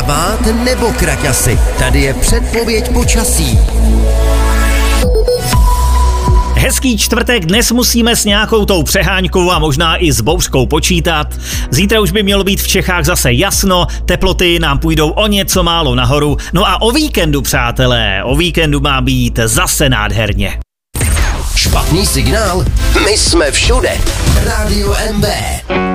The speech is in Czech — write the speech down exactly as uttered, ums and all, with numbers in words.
kabát nebo kraťasy. Tady je předpověď počasí. Hezký čtvrtek, dnes musíme s nějakou tou přeháňkou a možná i s bouřkou počítat. Zítra už by mělo být v Čechách zase jasno, teploty nám půjdou o něco málo nahoru. No a o víkendu, přátelé, o víkendu má být zase nádherně. Špatný signál? My jsme všude. Rádio M B.